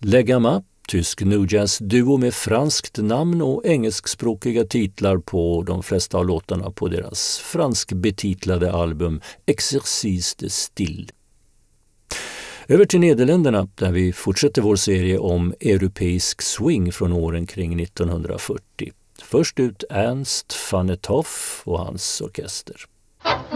Legama, tysk nu jazz-duo med franskt namn och engelskspråkiga titlar på de flesta av låtarna på deras franskbetitlade album Exercice de Style. Över till Nederländerna där vi fortsätter vår serie om europeisk swing från åren kring 1940. Först ut Ernst van 't Hoff och hans orkester.